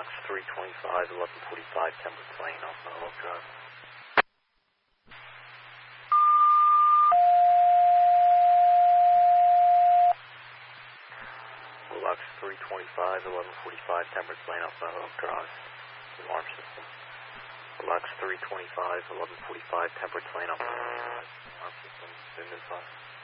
Box 325, 1145, Temperance Lane, off Oak Drive. Box 325, 1145, Temperance Lane, off Oak Drive. Alarm system. Box 325, 1145, Temperance Lane, off Oak Drive. Alarm system, been advised.